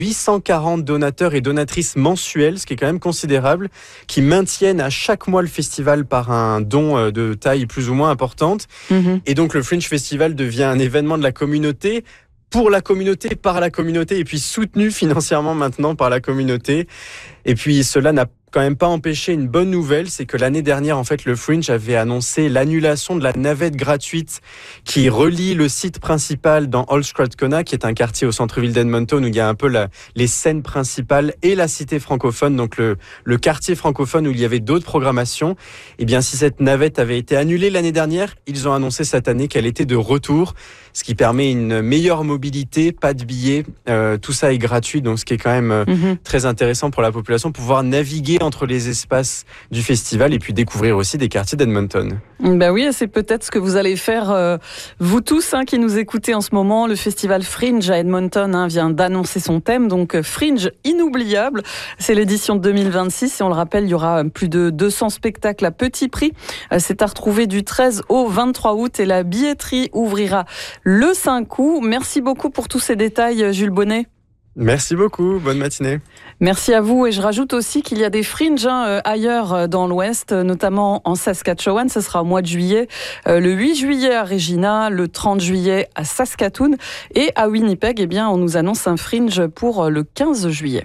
840 donateurs et donatrices mensuels, ce qui est quand même considérable, qui maintiennent à chaque mois le festival par un don de taille plus ou moins importante. Et donc le Fringe Festival devient un événement de la communauté, pour la communauté, par la communauté, et puis soutenu financièrement maintenant par la communauté. Et puis cela n'a quand même pas empêché une bonne nouvelle, c'est que l'année dernière, en fait, le Fringe avait annoncé l'annulation de la navette gratuite qui relie le site principal dans Old Strathcona, qui est un quartier au centre-ville d'Edmonton où il y a un peu les scènes principales et la cité francophone, donc le quartier francophone où il y avait d'autres programmations. Eh bien, si cette navette avait été annulée l'année dernière, ils ont annoncé cette année qu'elle était de retour, ce qui permet une meilleure mobilité, pas de billets, tout ça est gratuit, donc ce qui est quand même très intéressant pour la population, pouvoir naviguer entre les espaces du festival et puis découvrir aussi des quartiers d'Edmonton. Ben oui, c'est peut-être ce que vous allez faire, vous tous qui nous écoutez en ce moment. Le festival Fringe à Edmonton vient d'annoncer son thème, donc Fringe inoubliable. C'est l'édition de 2026 et on le rappelle, il y aura plus de 200 spectacles à petit prix. C'est à retrouver du 13 au 23 août et la billetterie ouvrira le 5 août. Merci beaucoup pour tous ces détails, Jules Bonnet. Merci beaucoup, bonne matinée. Merci à vous et je rajoute aussi qu'il y a des fringes ailleurs dans l'Ouest, notamment en Saskatchewan, ce sera au mois de juillet, le 8 juillet à Regina, le 30 juillet à Saskatoon et à Winnipeg, eh bien, on nous annonce un fringe pour le 15 juillet.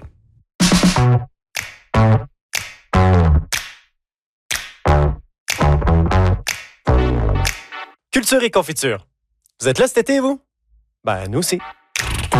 Culture et confiture. Vous êtes là cet été, vous? Ben, nous aussi.